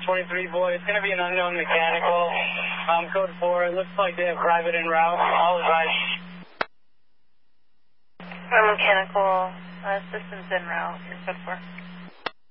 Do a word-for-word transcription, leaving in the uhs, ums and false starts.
twenty-three boy. It's going to be an unknown mechanical. Um, code four. It looks like they have private en route. All advice. Mechanical uh, systems en route. Code four.